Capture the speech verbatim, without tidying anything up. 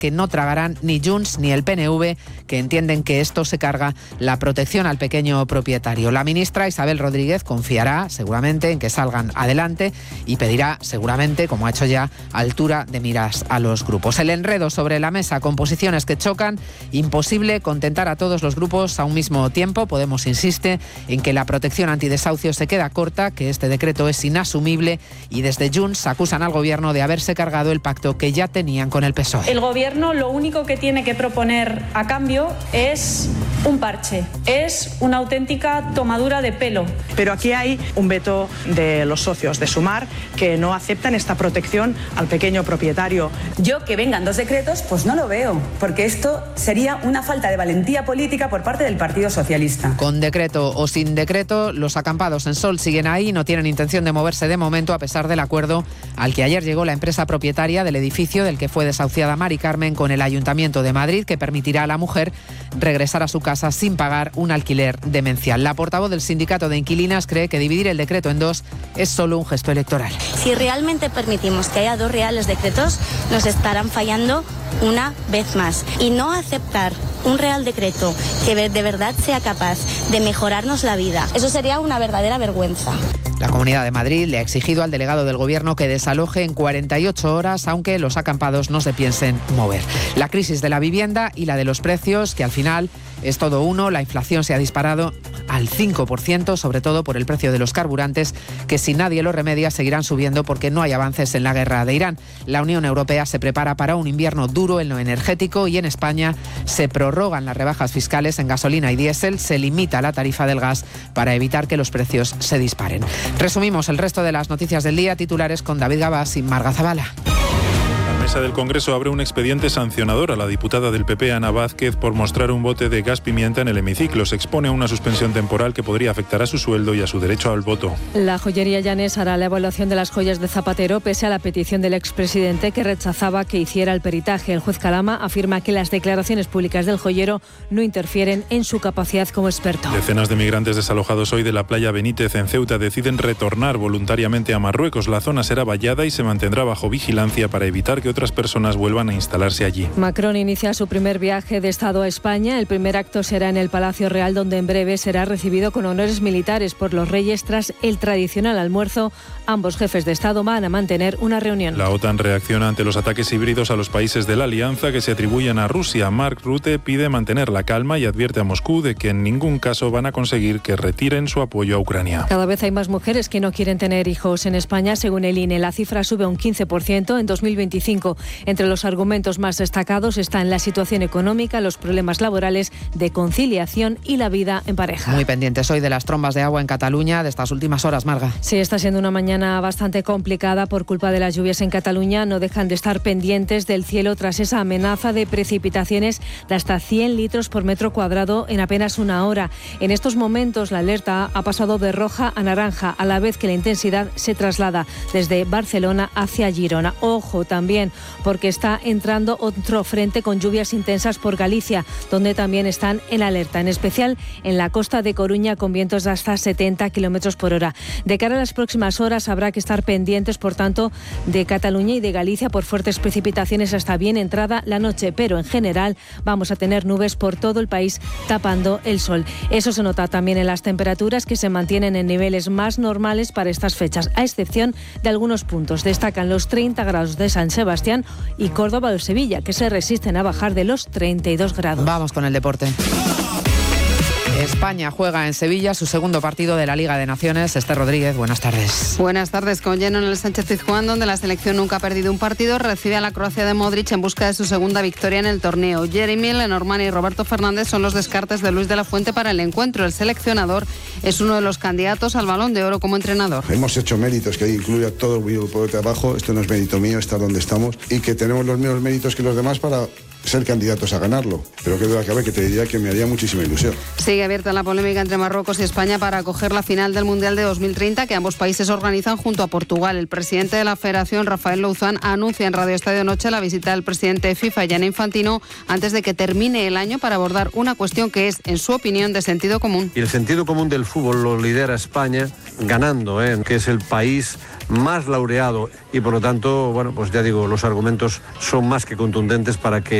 que no tragarán ni Junts ni el P N V, que entienden que esto se carga la protección al pequeño propietario. La ministra Isabel Rodríguez confiará seguramente en que salgan adelante y pedirá seguramente, como ha hecho ya, altura de miras a los grupos. El enredo sobre la mesa con posiciones que chocan, imposible contentar a todos los grupos a un mismo tiempo. Podemos insiste en que la protección antidesahucio se queda corta, que este decreto es inasumible y desde Junts acusan al gobierno de haberse cargado el pacto que ya tenían con el P S O E. El gobierno lo único que tiene que proponer a cambio es un parche, es una auténtica tomadura de pelo. Pero aquí hay un veto de los socios de Sumar que no aceptan esta protección al pequeño propietario. Yo que vengan dos decretos, pues no lo veo, porque esto sería una falta de valentía política por parte del Partido Socialista. Con decreto o sin decreto, los acampados en Sol siguen ahí y no tienen intención de moverse de momento, a pesar del acuerdo al que ayer llegó la empresa propietaria del edificio del que fue desahuciada Mari Carmen con el Ayuntamiento de Madrid, que permitirá a la mujer regresar a su casa sin pagar un alquiler demencial. La portavoz del sindicato de inquilinas cree que dividir el decreto en dos es solo un gesto electoral. Si realmente permitimos que haya dos reales decretos, nos estarán fallando una vez más. Y no aceptar un real decreto que de verdad sea capaz de mejorarnos la vida, eso sería una verdadera vergüenza. La Comunidad de Madrid le ha exigido al delegado del Gobierno que desaloje en cuarenta y ocho horas, aunque los acampados no se piensen mover. La crisis de la vivienda y la de los precios, que al final es todo uno. La inflación se ha disparado al cinco por ciento, sobre todo por el precio de los carburantes, que si nadie lo remedia seguirán subiendo porque no hay avances en la guerra de Irán. La Unión Europea se prepara para un invierno duro en lo energético y en España se prorrogan las rebajas fiscales en gasolina y diésel, se limita la tarifa del gas para evitar que los precios se disparen. Resumimos el resto de las noticias del día, titulares con David Gabás y Marga Zabala. La mesa del Congreso abre un expediente sancionador a la diputada del P P, Ana Vázquez, por mostrar un bote de gas pimienta en el hemiciclo. Se expone a una suspensión temporal que podría afectar a su sueldo y a su derecho al voto. La joyería Llanes hará la evaluación de las joyas de Zapatero pese a la petición del expresidente, que rechazaba que hiciera el peritaje. El juez Calama afirma que las declaraciones públicas del joyero no interfieren en su capacidad como experto. Decenas de migrantes desalojados hoy de la playa Benítez en Ceuta deciden retornar voluntariamente a Marruecos. La zona será vallada y se mantendrá bajo vigilancia para evitar que otras personas vuelvan a instalarse allí. Macron inicia su primer viaje de Estado a España. El primer acto será en el Palacio Real, donde en breve será recibido con honores militares por los reyes tras el tradicional almuerzo. Ambos jefes de Estado van a mantener una reunión. La OTAN reacciona ante los ataques híbridos a los países de la alianza que se atribuyen a Rusia. Mark Rutte pide mantener la calma y advierte a Moscú de que en ningún caso van a conseguir que retiren su apoyo a Ucrania. Cada vez hay más mujeres que no quieren tener hijos en España. Según el I N E, la cifra sube un quince por ciento en dos mil veinticinco. Entre los argumentos más destacados están la situación económica, los problemas laborales, de conciliación y la vida en pareja. Muy pendientes hoy de las trombas de agua en Cataluña de estas últimas horas, Marga. Sí, está siendo una mañana bastante complicada por culpa de las lluvias en Cataluña. No dejan de estar pendientes del cielo tras esa amenaza de precipitaciones de hasta cien litros por metro cuadrado en apenas una hora. En estos momentos la alerta ha pasado de roja a naranja, a la vez que la intensidad se traslada desde Barcelona hacia Girona. Ojo también, porque está entrando otro frente con lluvias intensas por Galicia, donde también están en alerta, en especial en la costa de Coruña, con vientos de hasta setenta kilómetros por hora. De cara a las próximas horas habrá que estar pendientes, por tanto, de Cataluña y de Galicia por fuertes precipitaciones hasta bien entrada la noche, pero en general vamos a tener nubes por todo el país tapando el sol. Eso se nota también en las temperaturas, que se mantienen en niveles más normales para estas fechas, a excepción de algunos puntos. Destacan los treinta grados de San Sebastián y Córdoba o Sevilla, que se resisten a bajar de los treinta y dos grados. Vamos con el deporte. España juega en Sevilla su segundo partido de la Liga de Naciones. Esther Rodríguez, buenas tardes. Buenas tardes. Con lleno en el Sánchez-Pizjuán, donde la selección nunca ha perdido un partido, recibe a la Croacia de Modric en busca de su segunda victoria en el torneo. Jeremy, Lenormand y Roberto Fernández son los descartes de Luis de la Fuente para el encuentro. El seleccionador es uno de los candidatos al Balón de Oro como entrenador. Hemos hecho méritos, que incluye a todo el grupo de trabajo. Esto no es mérito mío, estar donde estamos, y que tenemos los mismos méritos que los demás para ser candidatos a ganarlo, pero que duda cabe que te diría que me haría muchísima ilusión. Sigue abierta la polémica entre Marruecos y España para acoger la final del Mundial de dos mil treinta que ambos países organizan junto a Portugal. El presidente de la Federación, Rafael Louzán, anuncia en Radio Estadio Noche la visita del presidente de FIFA, Gianni Infantino, antes de que termine el año para abordar una cuestión que es, en su opinión, de sentido común. Y el sentido común del fútbol lo lidera España ganando, ¿eh? que es el país más laureado y por lo tanto, bueno, pues ya digo, los argumentos son más que contundentes para que